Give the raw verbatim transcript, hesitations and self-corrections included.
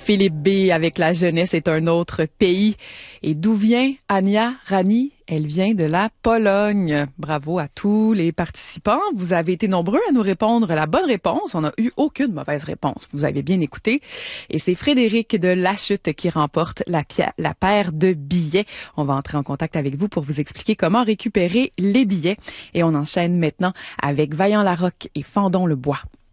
Philippe B avec la jeunesse est un autre pays. Et d'où vient Ania Rani? Elle vient de la Pologne. Bravo à tous les participants. Vous avez été nombreux à nous répondre la bonne réponse. On n'a eu aucune mauvaise réponse. Vous avez bien écouté. Et c'est Frédéric de Lachute qui remporte la, pia- la paire de billets. On va entrer en contact avec vous pour vous expliquer comment récupérer les billets. Et on enchaîne maintenant avec Vaillant Larocque et Fendons le bois.